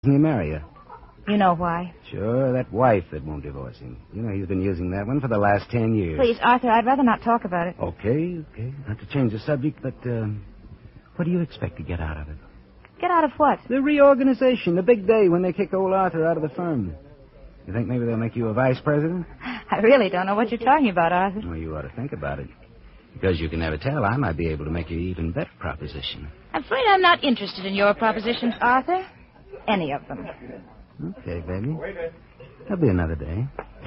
Doesn't he marry you? You know why. Sure, that wife that won't divorce him. You know, he's been using that one for the last 10 years. Please, Arthur, I'd rather not talk about it. Okay. Not to change the subject, but what do you expect to get out of it? Get out of what? The reorganization, the big day when they kick old Arthur out of the firm. You think maybe they'll make you a vice president? I really don't know what you're talking about, Arthur. Well, you ought to think about it. Because you can never tell, I might be able to make you an even better proposition. I'm afraid I'm not interested in your propositions, Arthur. Any of them. Okay, baby. There'll be another day.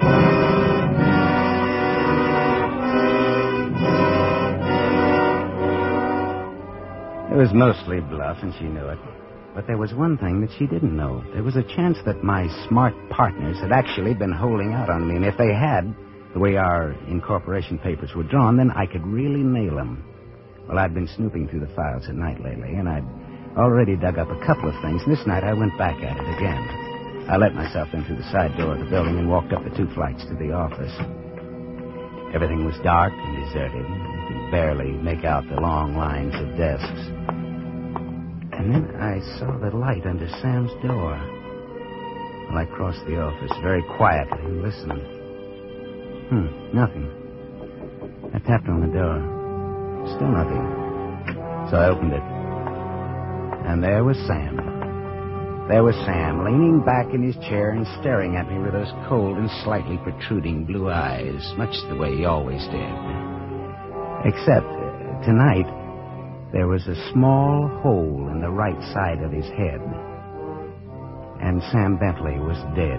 It was mostly bluff, and she knew it. But there was one thing that she didn't know. There was a chance that my smart partners had actually been holding out on me, and if they had, the way our incorporation papers were drawn, then I could really nail them. Well, I'd been snooping through the files at night lately, and I'd already dug up a couple of things. This night I went back at it again. I let myself in through the side door of the building and walked up the 2 flights to the office. Everything was dark and deserted. You could barely make out the long lines of desks. And then I saw the light under Sam's door. Well, I crossed the office very quietly and listened. Nothing. I tapped on the door. Still nothing. So I opened it. And there was Sam. There was Sam, leaning back in his chair and staring at me with those cold and slightly protruding blue eyes, much the way he always did. Except, tonight, there was a small hole in the right side of his head. And Sam Bentley was dead.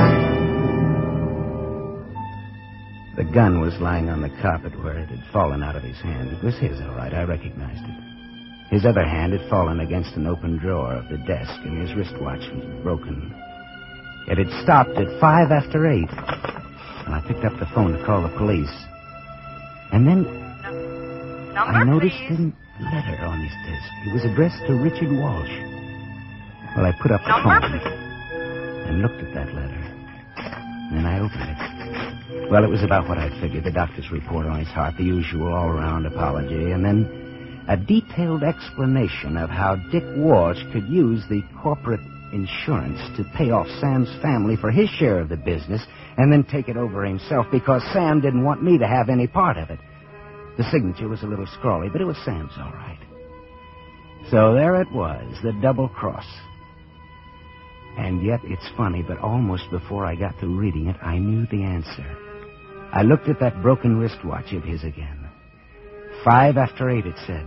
The gun was lying on the carpet where it had fallen out of his hand. It was his, all right. I recognized it. His other hand had fallen against an open drawer of the desk, and his wristwatch was broken. It had stopped at 8:05, and I picked up the phone to call the police. And then I noticed a letter on his desk. It was addressed to Richard Walsh. Well, I put up the phone and looked at that letter. Then I opened it. Well, it was about what I'd figured, the doctor's report on his heart, the usual all-around apology, and then a detailed explanation of how Dick Walsh could use the corporate insurance to pay off Sam's family for his share of the business and then take it over himself because Sam didn't want me to have any part of it. The signature was a little scrawly, but it was Sam's all right. So there it was, the double cross. And yet, it's funny, but almost before I got to reading it, I knew the answer. I looked at that broken wristwatch of his again. 8:05, it said.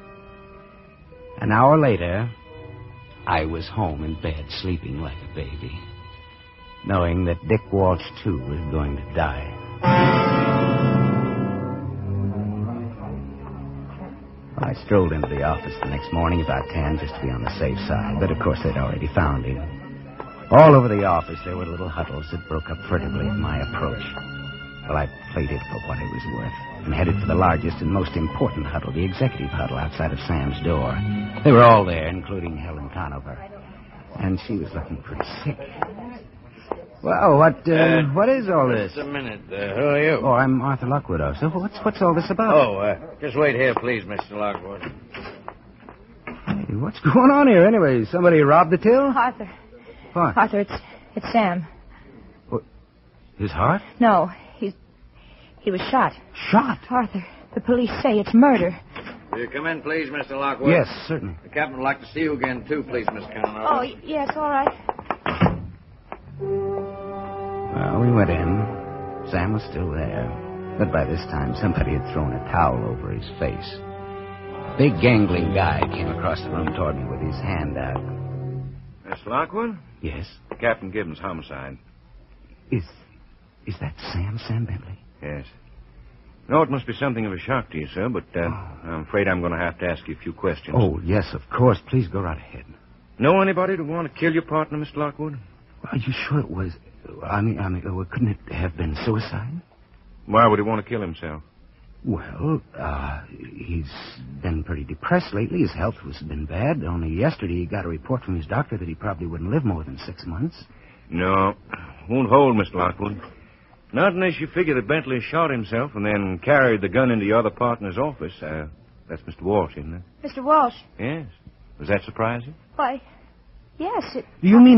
An hour later, I was home in bed, sleeping like a baby, knowing that Dick Walsh, too, was going to die. I strolled into the office the next morning about 10 just to be on the safe side, but of course they'd already found him. All over the office there were little huddles that broke up furtively at my approach. Well, I played it for what it was worth and headed for the largest and most important huddle, the executive huddle outside of Sam's door. They were all there, including Helen Conover. And she was looking pretty sick. Well, what is all this? Just a minute. Who are you? Oh, I'm Arthur Lockwood, officer. What's all this about? Just wait here, please, Mr. Lockwood. Hey, what's going on here, anyway? Somebody robbed the till? Arthur. What? Arthur, it's Sam. What? His heart? No, he was shot. Shot? Arthur, the police say it's murder. Will you come in, please, Mr. Lockwood? Yes, certainly. The captain would like to see you again, too, please, Miss Conover. Oh, yes, all right. Well, we went in. Sam was still there. But by this time, somebody had thrown a towel over his face. A big, gangling guy came across the room toward me with his hand out. Mr. Lockwood? Yes? Captain Gibbons, homicide. Is that Sam Bentley? Yes. No, it must be something of a shock to you, sir, but I'm afraid I'm going to have to ask you a few questions. Oh, yes, of course. Please go right ahead. Know anybody who want to kill your partner, Mr. Lockwood? Are you sure it was... couldn't it have been suicide? Why would he want to kill himself? Well, he's been pretty depressed lately. His health has been bad. Only yesterday he got a report from his doctor that he probably wouldn't live more than 6 months. No, won't hold, Mr. Lockwood. Not unless you figure that Bentley shot himself and then carried the gun into your other partner's office. That's Mr. Walsh, isn't it? Mr. Walsh. Yes. Does that surprise you? Why, Yes, Do you mean